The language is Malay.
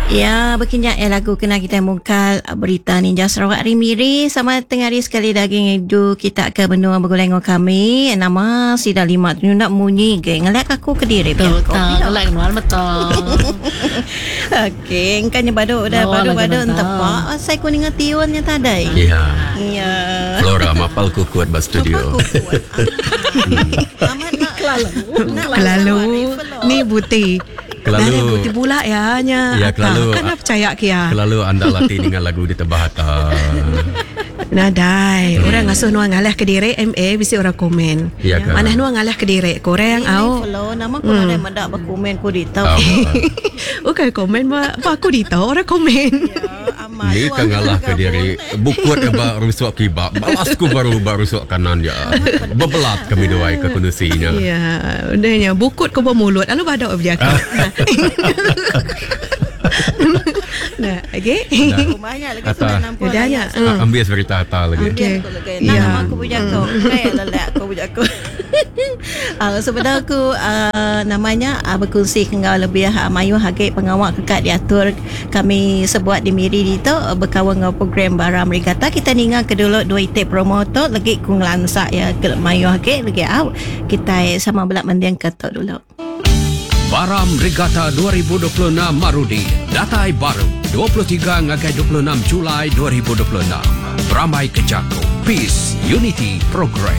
Ya, berkenyak lagu kena kita mungkal berita Ninja Sarawak Rimiri sama tengah hari sekali daging itu kita akan benua berguleng kami nama si dah 5 tu nak munyi geng ngelak aku ke diri betul ngelak nual betul. Okey, engkanya baduk dah baduk tepak saya kuning tionnya tadai. Ya. Ya. Flora mapal ku kuat bas studio. Kelalu ni buti. Kelalu buti pula ya nya. Ya, kelalu kan percaya kia. Kelalu anda latih dengan lagu di Tebahata. Nadai, orang ngasuh nuang ngalah ke diri MA bisi orang komen. Ya, kan? Mana nuang ngalah ke diri korang au. Follow nama ku ada mendak berkomen ku ditau. Bukan komen apa aku ditau orang komen. Ni kan ngalah ke diri bukut baru suak kibak balasku baru suak kanan ya. Bebelat kami doai ke kondusinya. Ya, udahnya bukut ke mulut lalu badak berjaka. Nah, okey. Banyak lagi sudah nampak. Udahnya. Ambil cerita tak lagi. Okey. Nama aku bujako. Kayak lelak aku bujako. Sebenarnya aku namanya berkongsi dengan lebih mayu hagit pengawal kekat diatur kami sebuat di Miri itu berkawan dengan program Baram Regatta kita ningan ke dulu 2 itik promo tu lagi kung lansak ya ke mayu hagit lagi kita sama belak mendiang kata dulu. Baram Regatta 2026 Marudi. Datai baru 23 hingga 26 Julai 2026. Beramai ke Jako. Peace, Unity, Progress.